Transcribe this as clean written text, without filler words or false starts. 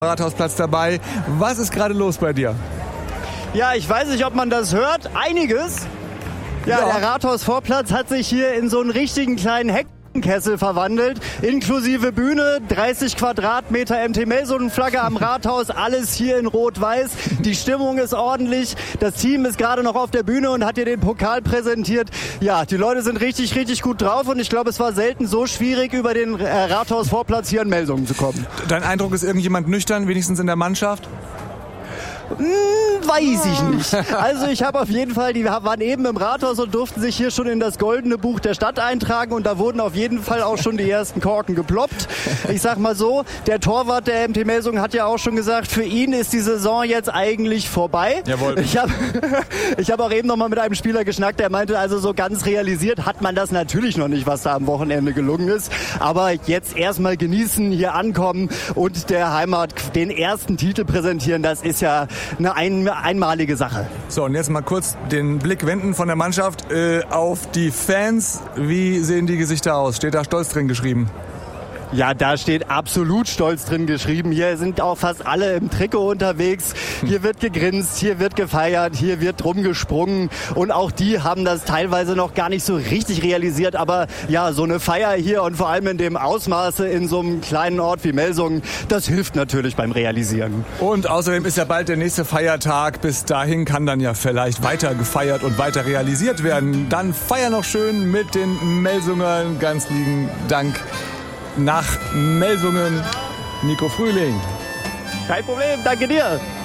Rathausplatz dabei. Was ist gerade los bei dir? Ja, ich weiß nicht, ob man das hört. Einiges. Ja, der Rathausvorplatz hat sich hier in so einen richtigen kleinen Heckenkessel verwandelt. Inklusive Bühne, 30 Quadratmeter MT Melsungen-Flagge am Rathaus, alles hier in Rot-Weiß. Die Stimmung ist ordentlich. Das Team ist gerade noch auf der Bühne und hat hier den Pokal präsentiert. Ja, die Leute sind richtig, richtig gut drauf und ich glaube, es war selten so schwierig, über den Rathausvorplatz hier in Melsungen zu kommen. Dein Eindruck, ist irgendjemand nüchtern, wenigstens in der Mannschaft? Weiß ich nicht. Also ich habe auf jeden Fall, die waren eben im Rathaus und durften sich hier schon in das goldene Buch der Stadt eintragen und da wurden auf jeden Fall auch schon die ersten Korken geploppt. Ich sag mal so, der Torwart der MT Melsungen hat ja auch schon gesagt, für ihn ist die Saison jetzt eigentlich vorbei. Jawohl. Ich hab auch eben noch mal mit einem Spieler geschnackt, der meinte, also so ganz realisiert hat man das natürlich noch nicht, was da am Wochenende gelungen ist. Aber jetzt erstmal genießen, hier ankommen und der Heimat den ersten Titel präsentieren, das ist ja eine einmalige Sache. So, und jetzt mal kurz den Blick wenden von der Mannschaft auf die Fans. Wie sehen die Gesichter aus? Steht da stolz drin geschrieben? Ja, da steht absolut stolz drin geschrieben. Hier sind auch fast alle im Trikot unterwegs. Hier wird gegrinst, hier wird gefeiert, hier wird rumgesprungen. Und auch die haben das teilweise noch gar nicht so richtig realisiert. Aber ja, so eine Feier hier und vor allem in dem Ausmaße in so einem kleinen Ort wie Melsungen, das hilft natürlich beim Realisieren. Und außerdem ist ja bald der nächste Feiertag. Bis dahin kann dann ja vielleicht weiter gefeiert und weiter realisiert werden. Dann feier noch schön mit den Melsungern. Ganz lieben Dank. Nach Melsungen, Nico Frühling. Kein Problem, danke dir.